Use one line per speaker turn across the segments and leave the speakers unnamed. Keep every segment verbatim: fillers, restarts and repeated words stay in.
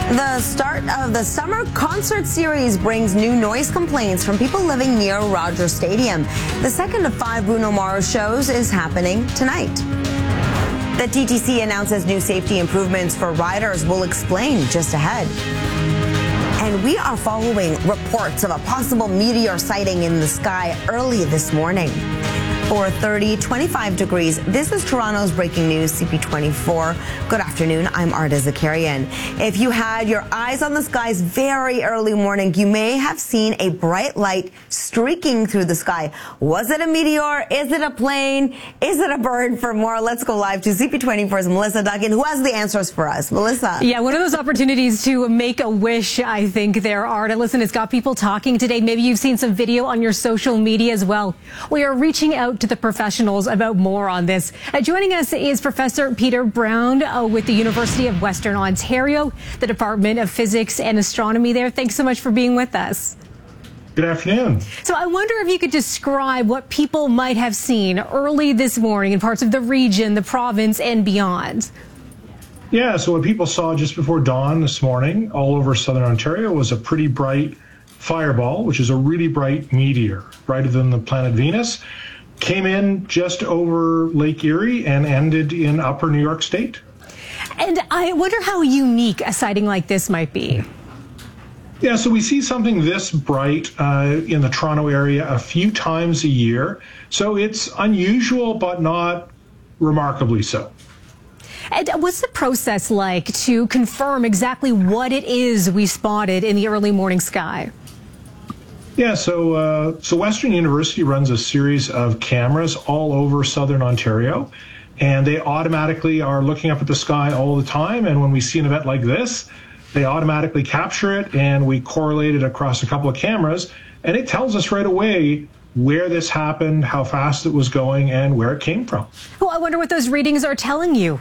The start of the summer concert series brings new noise complaints from people living near Rogers Stadium. The second of five Bruno Mars shows is happening tonight. The T T C announces new safety improvements for riders. We'll explain just ahead. And we are following reports of a possible meteor sighting in the sky early this morning. For thirty, twenty-five degrees. This is Toronto's breaking news, C P twenty-four. Good afternoon. I'm Arda Zakarian. If you had your eyes on the skies very early morning, you may have seen a bright light streaking through the sky. Was it a meteor? Is it a plane? Is it a bird? For more, let's go live to C P twenty-four's Melissa Duncan, who has the answers for us. Melissa.
Yeah, one of those opportunities to make a wish, I think, there, Arda. Listen, it's got people talking today. Maybe you've seen some video on your social media as well. We are reaching out to the professionals about more on this. Uh, joining us is Professor Peter Brown uh, with the University of Western Ontario, the Department of Physics and Astronomy there. Thanks so much for being with us.
Good afternoon.
So I wonder if you could describe what people might have seen early this morning in parts of the region, the province, and beyond.
Yeah, so what people saw just before dawn this morning all over southern Ontario was a pretty bright fireball, which is a really bright meteor, brighter than the planet Venus. Came in just over Lake Erie and ended in upper New York State.
And I wonder how unique a sighting like this might be.
Yeah, so we see something this bright uh, in the Toronto area a few times a year. So it's unusual, but not remarkably so.
And what's the process like to confirm exactly what it is we spotted in the early morning sky?
Yeah, so uh, so Western University runs a series of cameras all over southern Ontario, and they automatically are looking up at the sky all the time. And when we see an event like this, they automatically capture it, and we correlate it across a couple of cameras, and it tells us right away where this happened, how fast it was going, and where it came from.
Well, I wonder what those readings are telling you.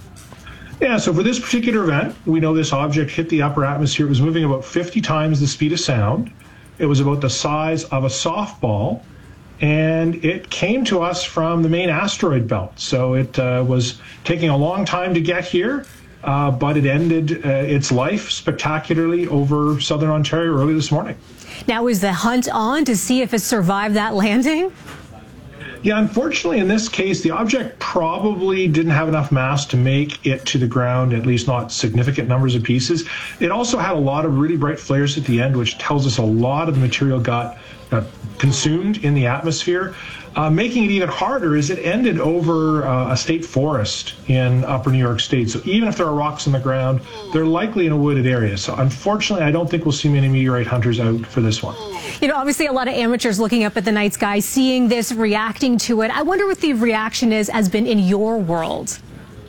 Yeah, so for this particular event, we know this object hit the upper atmosphere. It was moving about fifty times the speed of sound. It was about the size of a softball, and it came to us from the main asteroid belt. So it uh, was taking a long time to get here, uh, but it ended uh, its life spectacularly over southern Ontario early this morning.
Now, is the hunt on to see if it survived that landing?
Yeah, unfortunately, in this case, the object probably didn't have enough mass to make it to the ground, at least not significant numbers of pieces. It also had a lot of really bright flares at the end, which tells us a lot of the material got uh, consumed in the atmosphere. Uh, making it even harder is it ended over uh, a state forest in upper New York State. So even if there are rocks on the ground, they're likely in a wooded area. So unfortunately, I don't think we'll see many meteorite hunters out for this one.
You know, obviously a lot of amateurs looking up at the night sky, seeing this, reacting to it. I wonder what the reaction is, has been in your world.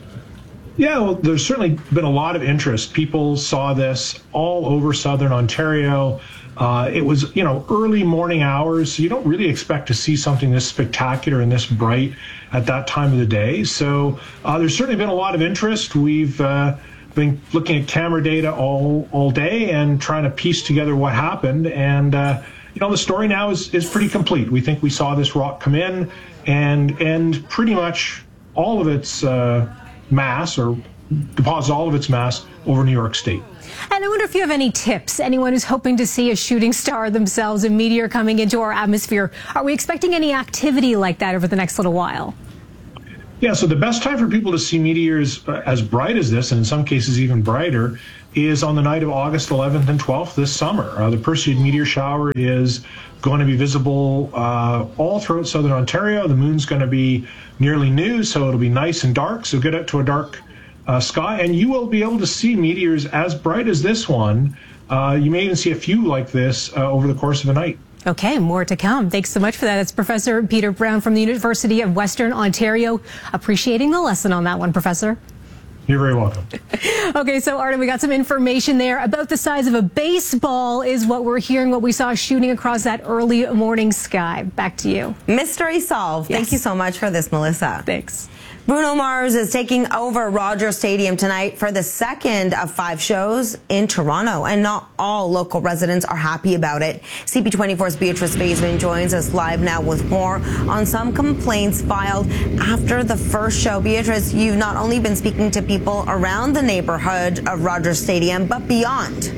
Yeah, well, there's certainly been a lot of interest. People saw this all over southern Ontario. Uh, it was, you know, early morning hours. So you don't really expect to see something this spectacular and this bright at that time of the day. So uh, there's certainly been a lot of interest. We've uh, been looking at camera data all all day and trying to piece together what happened. And uh, you know, the story now is is pretty complete. We think we saw this rock come in and and pretty much all of its uh, mass, or deposit all of its mass over New York State.
And I wonder if you have any tips, anyone who's hoping to see a shooting star themselves, a meteor coming into our atmosphere. Are we expecting any activity like that over the next little while?
Yeah, so the best time for people to see meteors uh, as bright as this, and in some cases even brighter, is on the night of August eleventh and twelfth this summer. Uh, the Perseid meteor shower is going to be visible uh, all throughout southern Ontario. The moon's going to be nearly new, so it'll be nice and dark. So get out to a dark uh, sky, and you will be able to see meteors as bright as this one. Uh, you may even see a few like this uh, over the course of a night.
Okay, more to come. Thanks so much for that. That's Professor Peter Brown from the University of Western Ontario. Appreciating the lesson on that one, Professor.
You're very welcome.
Okay, so Arden, we got some information there about the size of a baseball is what we're hearing, what we saw shooting across that early morning sky. Back to you.
Mystery solved.
Yes.
Thank you so much for this, Melissa.
Thanks.
Bruno Mars is taking over Rogers Stadium tonight for the second of five shows in Toronto, and not all local residents are happy about it. C P twenty-four's Beatrice Baseman joins us live now with more on some complaints filed after the first show. Beatrice, you've not only been speaking to people around the neighborhood of Rogers Stadium, but beyond.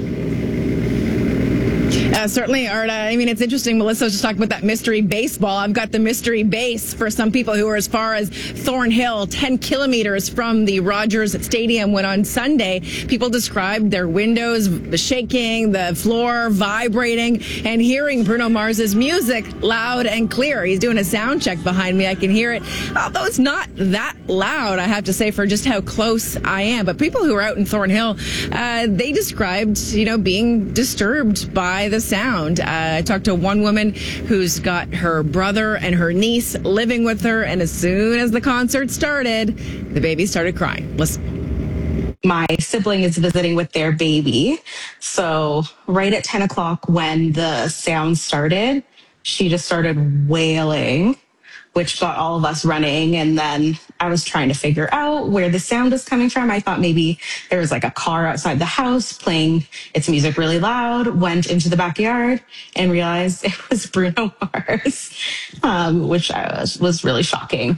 Uh, certainly, Arda. I mean, it's interesting. Melissa was just talking about that mystery baseball. I've got the mystery base for some people who are as far as Thornhill, ten kilometers from the Rogers Stadium, when on Sunday, people described their windows shaking, the floor vibrating, and hearing Bruno Mars's music loud and clear. He's doing a sound check behind me. I can hear it, although it's not that loud, I have to say, for just how close I am. But people who are out in Thornhill, uh, they described, you know, being disturbed by the sound. Uh, I talked to one woman who's got her brother and her niece living with her, and as soon as the concert started, the baby started crying. Listen.
My sibling is visiting with their baby, so right at ten o'clock when the sound started, she just started wailing, which got all of us running. And then I was trying to figure out where the sound was coming from. I thought maybe there was like a car outside the house playing its music really loud, went into the backyard and realized it was Bruno Mars, um, which I was, was really shocking.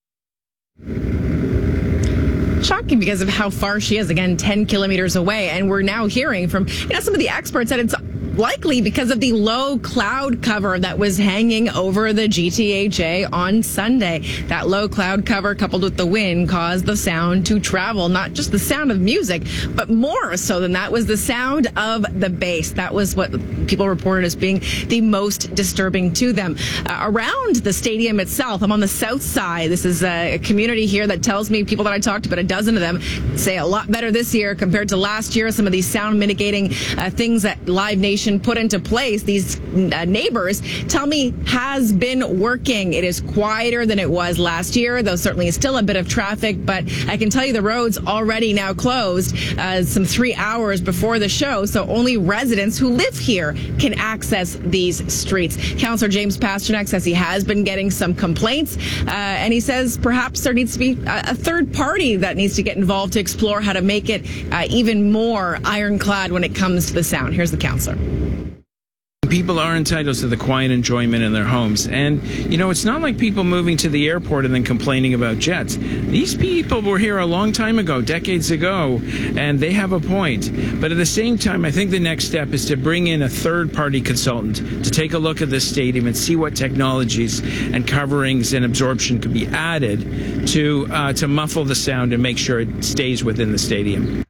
Shocking because of how far she is, again, ten kilometers away. And we're now hearing from, you know, some of the experts that it's likely because of the low cloud cover that was hanging over the G T H A on Sunday. That low cloud cover coupled with the wind caused the sound to travel. Not just the sound of music, but more so than that was the sound of the bass. That was what people reported as being the most disturbing to them. Uh, around the stadium itself, I'm on the south side. This is a, a community here that tells me, people that I talked to, about a dozen of them, say a lot better this year compared to last year. Some of these sound mitigating uh, things that Live Nation put into place, these uh, neighbors tell me has been working. It is quieter than it was last year, though certainly is still a bit of traffic, but I can tell you the road's already now closed uh, some three hours before the show, so only residents who live here can access these streets. Councillor James Pasternak says he has been getting some complaints, uh, and he says perhaps there needs to be a, a third party that needs to get involved to explore how to make it uh, even more ironclad when it comes to the sound. Here's the councillor.
People are entitled to the quiet enjoyment in their homes. And, you know, it's not like people moving to the airport and then complaining about jets. These people were here a long time ago, decades ago, and they have a point. But at the same time, I think the next step is to bring in a third-party consultant to take a look at this stadium and see what technologies and coverings and absorption could be added to, uh, to muffle the sound and make sure it stays within the stadium.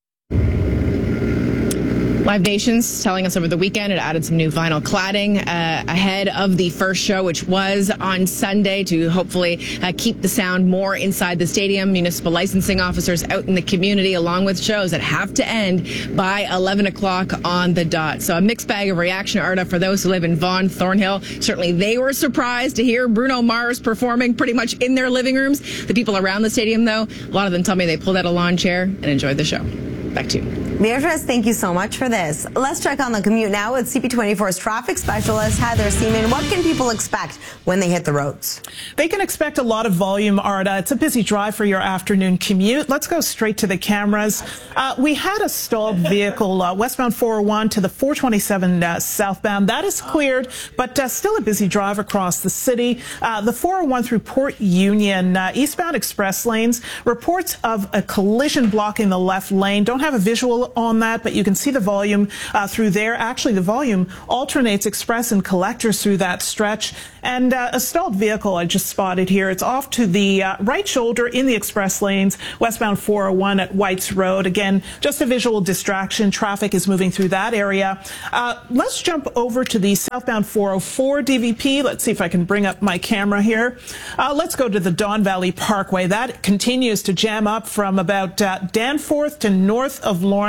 Live Nation's telling us over the weekend it added some new vinyl cladding uh, ahead of the first show, which was on Sunday, to hopefully uh, keep the sound more inside the stadium. Municipal licensing officers out in the community, along with shows that have to end by eleven o'clock on the dot. So a mixed bag of reaction, Arda, for those who live in Vaughan, Thornhill. Certainly they were surprised to hear Bruno Mars performing pretty much in their living rooms. The people around the stadium, though, a lot of them tell me they pulled out a lawn chair and enjoyed the show. Back to you.
Beatrice, thank you so much for this. Let's check on the commute now with C P twenty-four's traffic specialist, Heather Seaman. What can people expect when they hit the roads?
They can expect a lot of volume, Arda. It's a busy drive for your afternoon commute. Let's go straight to the cameras. Uh, we had a stalled vehicle uh, westbound four oh one to the four twenty-seven uh, southbound. That is cleared, but uh, still a busy drive across the city. Uh, the four oh one through Port Union, uh, eastbound express lanes, reports of a collision blocking the left lane. Don't have a visual on that, but you can see the volume uh, through there. Actually, the volume alternates express and collectors through that stretch. And uh, a stalled vehicle I just spotted here. It's off to the uh, right shoulder in the express lanes, westbound four oh one at Whites Road. Again, just a visual distraction. Traffic is moving through that area. Uh, let's jump over to the southbound four oh four D V P. Let's see if I can bring up my camera here. Uh, let's go to the Don Valley Parkway. That continues to jam up from about uh, Danforth to north of Lawrence.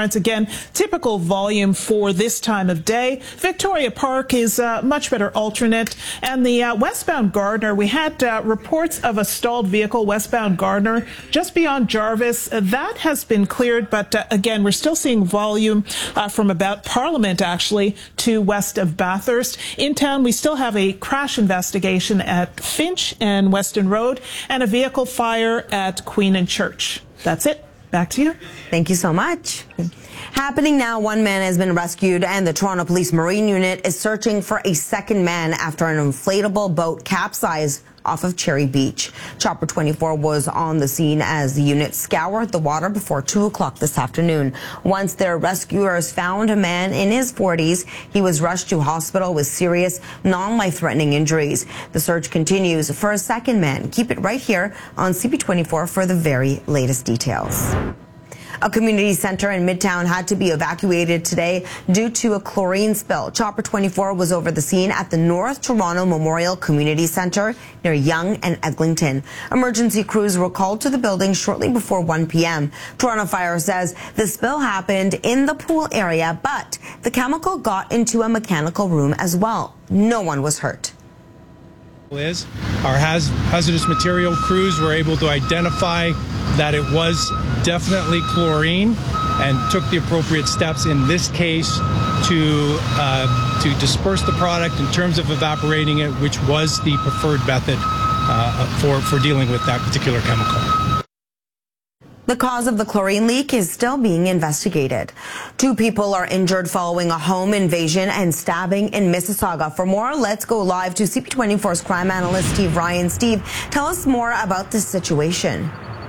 Lawrence. Again, typical volume for this time of day. Victoria Park is a much better alternate. And the uh, westbound Gardner, we had uh, reports of a stalled vehicle westbound Gardner just beyond Jarvis. Uh, that has been cleared, but uh, again, we're still seeing volume uh, from about Parliament, actually, to west of Bathurst. In town, we still have a crash investigation at Finch and Weston Road and a vehicle fire at Queen and Church. That's it. Back to you.
Thank you so much. Happening now, one man has been rescued and the Toronto Police Marine Unit is searching for a second man after an inflatable boat capsized off of Cherry Beach. Chopper twenty-four was on the scene as the unit scoured the water before two o'clock this afternoon. Once their rescuers found a man in his forties, he was rushed to hospital with serious, non-life-threatening injuries. The search continues for a second man. Keep it right here on C B twenty-four for the very latest details. A community center in Midtown had to be evacuated today due to a chlorine spill. Chopper twenty-four was over the scene at the North Toronto Memorial Community Center near Yonge and Eglinton. Emergency crews were called to the building shortly before one p m Toronto Fire says the spill happened in the pool area, but the chemical got into a mechanical room as well. No one was hurt.
Is our haz hazardous material crews were able to identify that it was definitely chlorine and took the appropriate steps in this case to uh, to disperse the product in terms of evaporating it, which was the preferred method uh, for for dealing with that particular chemical.
The cause of the chlorine leak is still being investigated. Two people are injured following a home invasion and stabbing in Mississauga. For more, let's go live to C B twenty-four's crime analyst Steve Ryan. Steve, tell us more about this situation.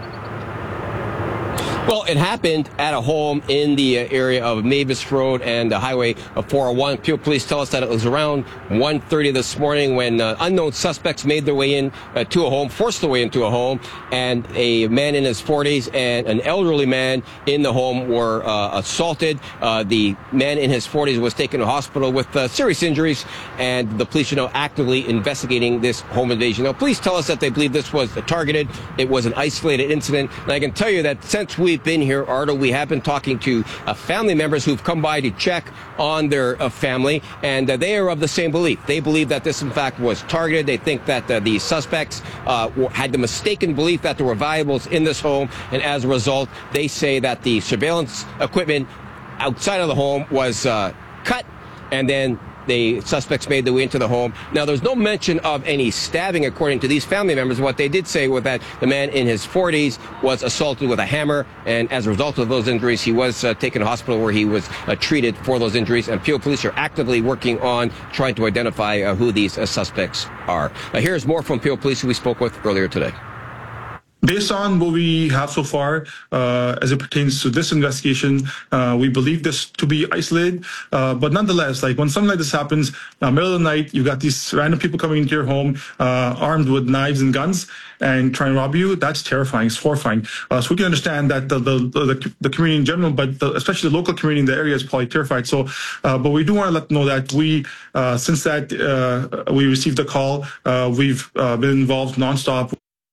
Well, it happened at a home in the area of Mavis Road and the Highway four oh one. Peel Police tell us that it was around one thirty this morning when uh, unknown suspects made their way in uh, to a home, forced their way into a home, and a man in his forties and an elderly man in the home were uh, assaulted. Uh, the man in his forties was taken to hospital with uh, serious injuries, and the police are now actively investigating this home invasion. Now, police tell us that they believe this was targeted. It was an isolated incident, and I can tell you that since we been here, Ardo, we have been talking to uh, family members who've come by to check on their uh, family, and uh, they are of the same belief. They believe that this, in fact, was targeted. They think that uh, the suspects uh, had the mistaken belief that there were valuables in this home, and as a result, they say that the surveillance equipment outside of the home was uh, cut, and then the suspects made their way into the home. Now, there's no mention of any stabbing, according to these family members. What they did say was that the man in his forties was assaulted with a hammer, and as a result of those injuries, he was uh, taken to hospital where he was uh, treated for those injuries. And Peel Police are actively working on trying to identify uh, who these uh, suspects are. Now, here's more from Peel Police, who we spoke with earlier today.
Based on what we have so far, uh, as it pertains to this investigation, uh, we believe this to be isolated. Uh, but nonetheless, like when something like this happens, uh, middle of the night, you've got these random people coming into your home, uh, armed with knives and guns, and trying to rob you. That's terrifying. It's horrifying. Uh, so we can understand that the the, the, the community in general, but the, especially the local community in the area, is probably terrified. So, uh, but we do want to let them know that we, uh, since that uh, we received the call, uh, we've uh, been involved nonstop.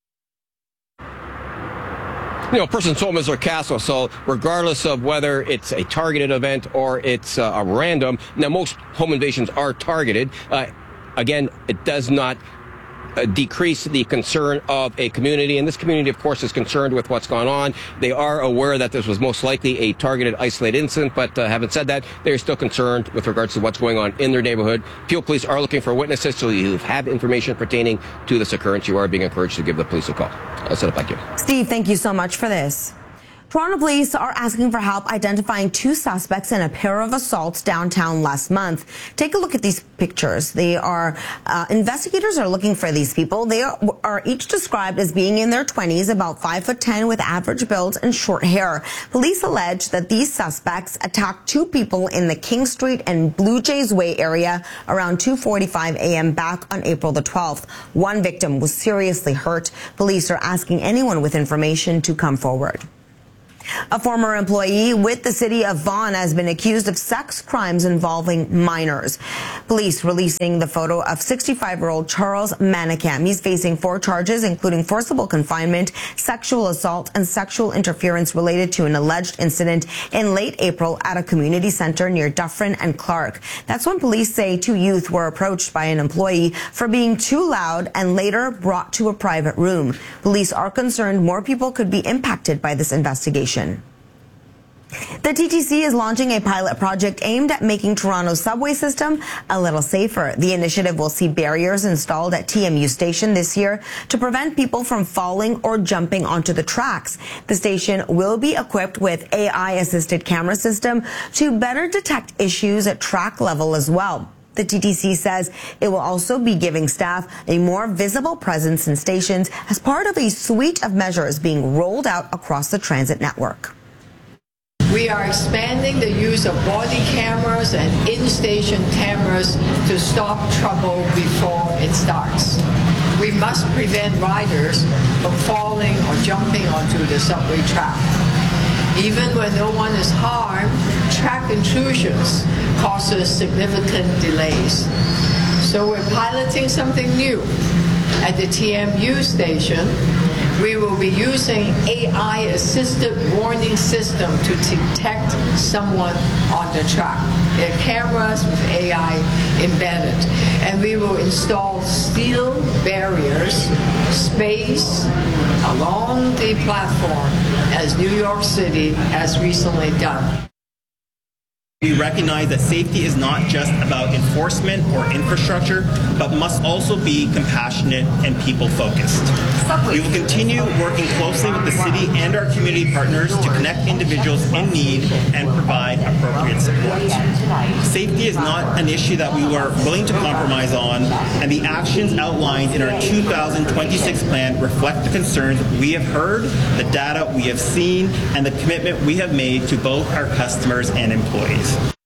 You know, a person's home is their castle, so regardless of whether it's a targeted event or it's uh, a random, now most home invasions are targeted. Uh, again, it does not uh, decrease the concern of a community, and this community, of course, is concerned with what's gone on. They are aware that this was most likely a targeted, isolated incident, but uh, having said that, they're still concerned with regards to what's going on in their neighborhood. Peel Police are looking for witnesses, so you have information pertaining to this occurrence, you are being encouraged to give the police a call. I'll set it back to you.
Steve, thank you so much for this. Toronto police are asking for help identifying two suspects in a pair of assaults downtown last month. Take a look at these pictures. They are, uh, investigators are looking for these people. They are, are each described as being in their twenties, about five foot ten with average build and short hair. Police allege that these suspects attacked two people in the King Street and Blue Jays Way area around two forty-five a m back on April the twelfth. One victim was seriously hurt. Police are asking anyone with information to come forward. A former employee with the city of Vaughan has been accused of sex crimes involving minors. Police releasing the photo of sixty-five-year-old Charles Manicam. He's facing four charges, including forcible confinement, sexual assault, and sexual interference related to an alleged incident in late April at a community center near Dufferin and Clark. That's when police say two youth were approached by an employee for being too loud and later brought to a private room. Police are concerned more people could be impacted by this investigation. The T T C is launching a pilot project aimed at making Toronto's subway system a little safer. The initiative will see barriers installed at T M U Station this year to prevent people from falling or jumping onto the tracks. The station will be equipped with A I-assisted camera system to better detect issues at track level as well. The T T C says it will also be giving staff a more visible presence in stations as part of a suite of measures being rolled out across the transit network.
We are expanding the use of body cameras and in-station cameras to stop trouble before it starts. We must prevent riders from falling or jumping onto the subway track. Even when no one is harmed, track intrusions causes significant delays. So we're piloting something new. At the T M U station, we will be using A I-assisted warning system to detect someone on the track. There are cameras with A I embedded. And we will install steel barriers, space along the platform, as New York City has recently done.
We recognize that safety is not just about enforcement or infrastructure, but must also be compassionate and people-focused. We will continue working closely with the city and our community partners to connect individuals in need and provide appropriate support. Safety is not an issue that we were willing to compromise on, and the actions outlined in our two thousand twenty-six plan reflect the concerns we have heard, the data we have seen, and the commitment we have made to both our customers and employees.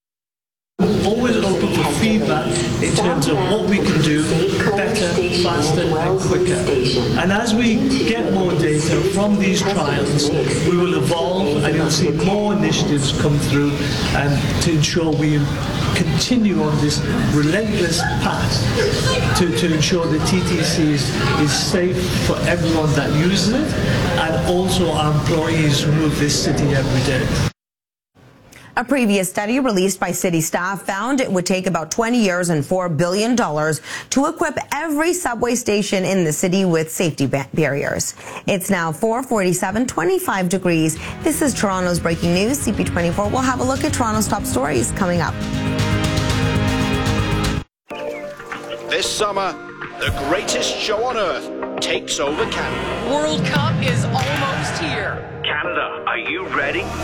Always open for feedback in terms of what we can do better, faster and quicker. And as we get more data from these trials, we will evolve and you'll see more initiatives come through and to ensure we continue on this relentless path to, to ensure the T T C is, is safe for everyone that uses it and also our employees who move this city every day.
A previous study released by city staff found it would take about twenty years and four billion dollars to equip every subway station in the city with safety barriers. It's now four forty-seven, twenty-five degrees. This is Toronto's breaking news. C P twenty-four will have a look at Toronto's top stories coming up.
This summer, the greatest show on earth takes over Canada.
World Cup is almost here.
Canada, are you ready?